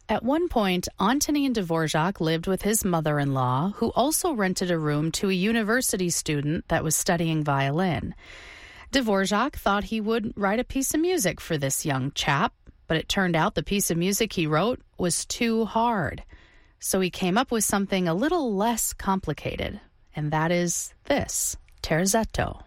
At one point, Antonin Dvorak lived with his mother-in-law, who also rented a room to a university student that was studying violin. Dvorak thought he would write a piece of music for this young chap, but it turned out the piece of music he wrote was too hard. So he came up with something a little less complicated, and that is this, Terzetto.